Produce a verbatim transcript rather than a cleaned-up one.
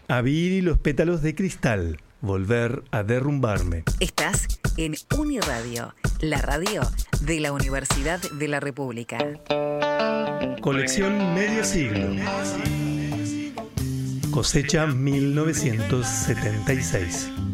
Abrir y los pétalos de cristal, volver a derrumbarme. Estás en Uniradio, la radio de la Universidad de la República. Colección Medio Siglo. Cosecha mil novecientos setenta y seis.